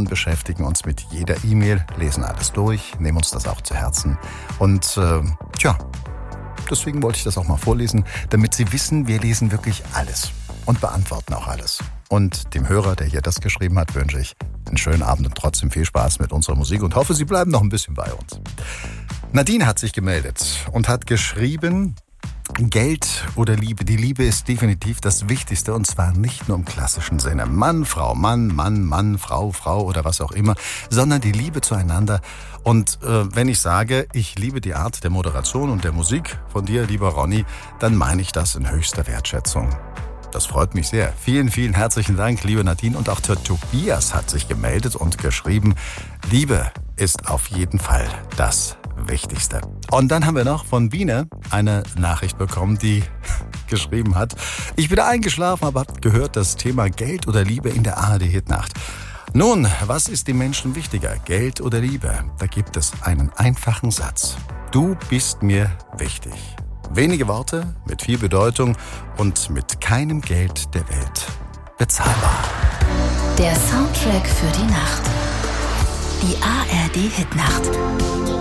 und beschäftigen uns mit jeder E-Mail, lesen alles durch, nehmen uns das auch zu Herzen. Und deswegen wollte ich das auch mal vorlesen, damit Sie wissen, wir lesen wirklich alles und beantworten auch alles. Und dem Hörer, der hier das geschrieben hat, wünsche ich einen schönen Abend und trotzdem viel Spaß mit unserer Musik und hoffe, Sie bleiben noch ein bisschen bei uns. Nadine hat sich gemeldet und hat geschrieben: Geld oder Liebe. Die Liebe ist definitiv das Wichtigste, und zwar nicht nur im klassischen Sinne. Mann, Frau, Mann, Mann, Mann, Frau, Frau oder was auch immer, sondern die Liebe zueinander. Und wenn ich sage, ich liebe die Art der Moderation und der Musik von dir, lieber Ronny, dann meine ich das in höchster Wertschätzung. Das freut mich sehr. Vielen, vielen herzlichen Dank, liebe Nadine. Und auch der Tobias hat sich gemeldet und geschrieben: Liebe ist auf jeden Fall das Wichtigste. Und dann haben wir noch von Biene eine Nachricht bekommen, die geschrieben hat: Ich bin eingeschlafen, aber habe gehört, das Thema Geld oder Liebe in der ARD-Hitnacht. Nun, was ist den Menschen wichtiger, Geld oder Liebe? Da gibt es einen einfachen Satz: Du bist mir wichtig. Wenige Worte mit viel Bedeutung und mit keinem Geld der Welt bezahlbar. Der Soundtrack für die Nacht. Die ARD-Hitnacht.